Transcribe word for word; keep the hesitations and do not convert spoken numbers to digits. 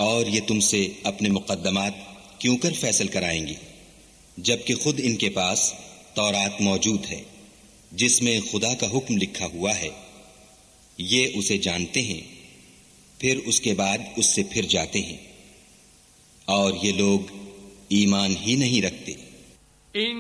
और ये तुमसे अपने मुकद्दमात क्यों कर फैसल कराएंगी, जबकि खुद इनके पास तौरात मौजूद है जिसमें खुदा का हुक्म लिखा हुआ है। ये उसे जानते हैं, फिर उसके बाद उससे फिर जाते हैं, और ये लोग ईमान ही नहीं रखते।